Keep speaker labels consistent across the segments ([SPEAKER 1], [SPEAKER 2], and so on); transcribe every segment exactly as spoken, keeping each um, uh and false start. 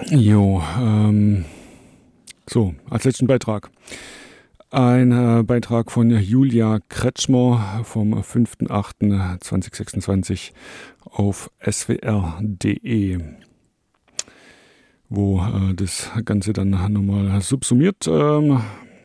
[SPEAKER 1] Jo, ähm, so, als letzten Beitrag. Ein äh, Beitrag von Julia Kretschmer vom fünfter achter zweitausendsechsundzwanzig auf S W R punkt de, wo äh, das Ganze dann nochmal subsumiert. Ähm,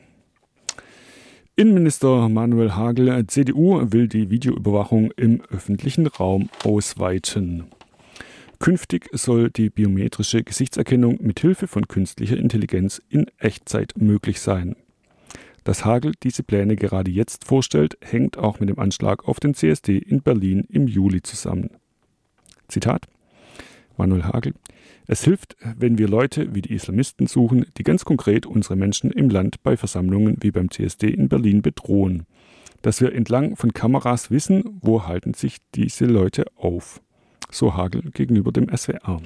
[SPEAKER 1] Innenminister Manuel Hagel, C D U, will die Videoüberwachung im öffentlichen Raum ausweiten. Künftig soll die biometrische Gesichtserkennung mit Hilfe von künstlicher Intelligenz in Echtzeit möglich sein. Dass Hagel diese Pläne gerade jetzt vorstellt, hängt auch mit dem Anschlag auf den C S D in Berlin im Juli zusammen. Zitat Manuel Hagel: Es hilft, wenn wir Leute wie die Islamisten suchen, die ganz konkret unsere Menschen im Land bei Versammlungen wie beim C S D in Berlin bedrohen. Dass wir entlang von Kameras wissen, wo halten sich diese Leute auf. So Hagel gegenüber dem S W R.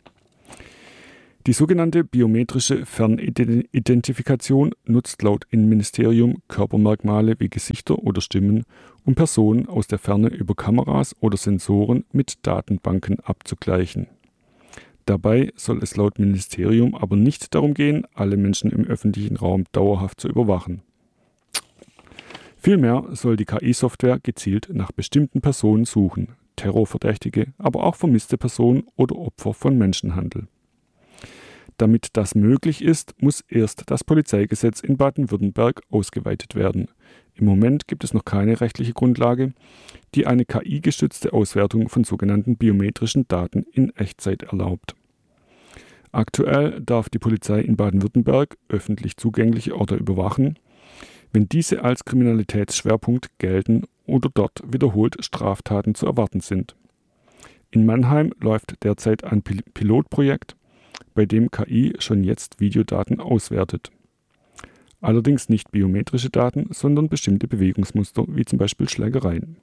[SPEAKER 1] Die sogenannte biometrische Fernidentifikation nutzt laut Innenministerium Körpermerkmale wie Gesichter oder Stimmen, um Personen aus der Ferne über Kameras oder Sensoren mit Datenbanken abzugleichen. Dabei soll es laut Ministerium aber nicht darum gehen, alle Menschen im öffentlichen Raum dauerhaft zu überwachen. Vielmehr soll die K I-Software gezielt nach bestimmten Personen suchen, Terrorverdächtige, aber auch vermisste Personen oder Opfer von Menschenhandel. Damit das möglich ist, muss erst das Polizeigesetz in Baden-Württemberg ausgeweitet werden. Im Moment gibt es noch keine rechtliche Grundlage, die eine K I-gestützte Auswertung von sogenannten biometrischen Daten in Echtzeit erlaubt. Aktuell darf die Polizei in Baden-Württemberg öffentlich zugängliche Orte überwachen, wenn diese als Kriminalitätsschwerpunkt gelten oder dort wiederholt Straftaten zu erwarten sind. In Mannheim läuft derzeit ein Pil- Pilotprojekt, bei dem K I schon jetzt Videodaten auswertet. Allerdings nicht biometrische Daten, sondern bestimmte Bewegungsmuster, wie zum Beispiel Schlägereien.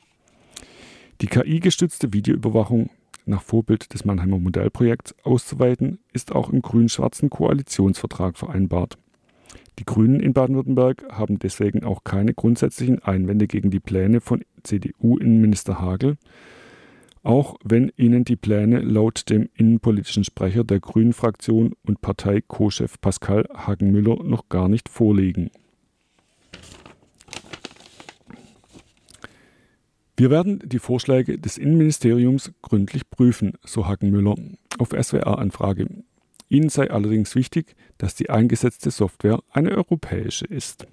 [SPEAKER 1] Die K I-gestützte Videoüberwachung nach Vorbild des Mannheimer Modellprojekts auszuweiten, ist auch im grün-schwarzen Koalitionsvertrag vereinbart. Die Grünen in Baden-Württemberg haben deswegen auch keine grundsätzlichen Einwände gegen die Pläne von C D U-Innenminister Hagel, auch wenn ihnen die Pläne laut dem innenpolitischen Sprecher der Grünen-Fraktion und Partei-Co-Chef Pascal Hagenmüller noch gar nicht vorliegen. Wir werden die Vorschläge des Innenministeriums gründlich prüfen, so Hagenmüller auf S W R-Anfrage. Ihnen sei allerdings wichtig, dass die eingesetzte Software eine europäische ist.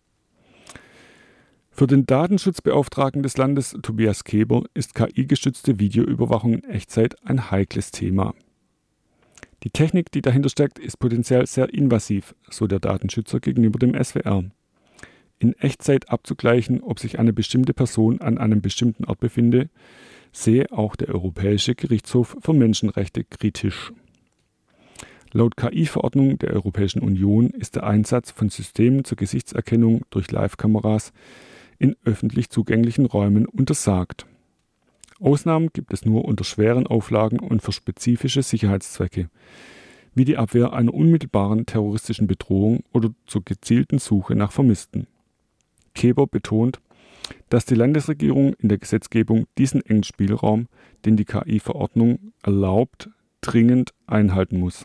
[SPEAKER 1] Für den Datenschutzbeauftragten des Landes, Tobias Keber, ist K I-gestützte Videoüberwachung in Echtzeit ein heikles Thema. Die Technik, die dahinter steckt, ist potenziell sehr invasiv, so der Datenschützer gegenüber dem S W R. In Echtzeit abzugleichen, ob sich eine bestimmte Person an einem bestimmten Ort befinde, sehe auch der Europäische Gerichtshof für Menschenrechte kritisch. Laut K I-Verordnung der Europäischen Union ist der Einsatz von Systemen zur Gesichtserkennung durch Live-Kameras in öffentlich zugänglichen Räumen untersagt. Ausnahmen gibt es nur unter schweren Auflagen und für spezifische Sicherheitszwecke, wie die Abwehr einer unmittelbaren terroristischen Bedrohung oder zur gezielten Suche nach Vermissten. Keber betont, dass die Landesregierung in der Gesetzgebung diesen engen Spielraum, den die K I-Verordnung erlaubt, dringend einhalten muss.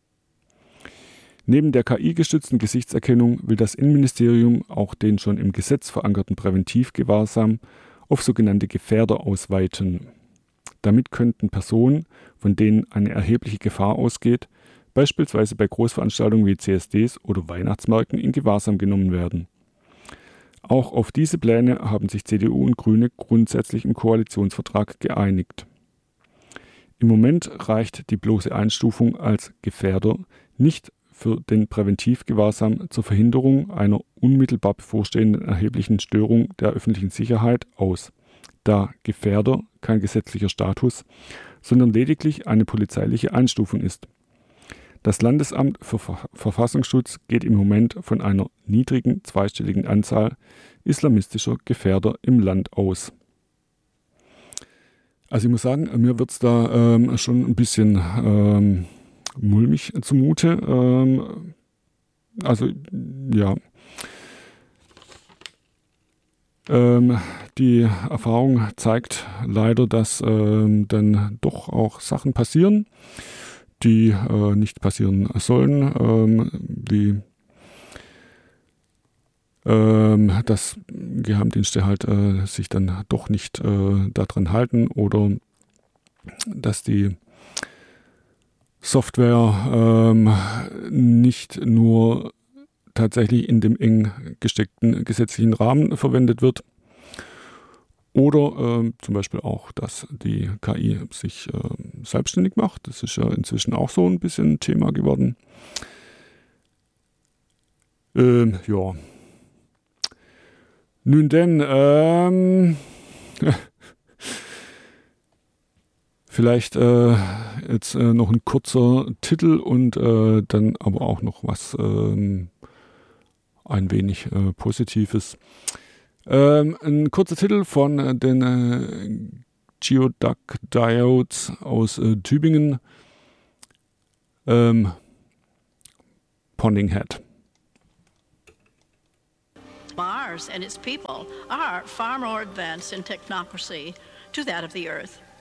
[SPEAKER 1] Neben der K I-gestützten Gesichtserkennung will das Innenministerium auch den schon im Gesetz verankerten Präventivgewahrsam auf sogenannte Gefährder ausweiten. Damit könnten Personen, von denen eine erhebliche Gefahr ausgeht, beispielsweise bei Großveranstaltungen wie C S Ds oder Weihnachtsmärkten in Gewahrsam genommen werden. Auch auf diese Pläne haben sich C D U und Grüne grundsätzlich im Koalitionsvertrag geeinigt. Im Moment reicht die bloße Einstufung als Gefährder nicht für den Präventivgewahrsam zur Verhinderung einer unmittelbar bevorstehenden erheblichen Störung der öffentlichen Sicherheit aus, da Gefährder kein gesetzlicher Status, sondern lediglich eine polizeiliche Einstufung ist. Das Landesamt für Ver- Verfassungsschutz geht im Moment von einer niedrigen zweistelligen Anzahl islamistischer Gefährder im Land aus. Also ich muss sagen, mir wird es da ähm, schon ein bisschen ähm, mulmig zumute. Ähm, also ja, ähm, die Erfahrung zeigt leider, dass ähm, dann doch auch Sachen passieren, die äh, nicht passieren sollen, ähm, wie ähm, dass Geheimdienste halt äh, sich dann doch nicht äh, daran halten oder dass die Software ähm, nicht nur tatsächlich in dem eng gesteckten gesetzlichen Rahmen verwendet wird. Oder äh, zum Beispiel auch, dass die K I sich äh, selbstständig macht. Das ist ja inzwischen auch so ein bisschen Thema geworden. Ähm, ja. Nun denn, ähm, vielleicht äh, jetzt äh, noch ein kurzer Titel und äh, dann aber auch noch was, ähm, ein wenig äh, Positives. Ähm, ein kurzer Titel von äh, den äh, Geoduck Diodes aus äh, Tübingen. Ähm, Ponding Head.
[SPEAKER 2] Mars and its people are far more advanced in technocracy to that of the Earth.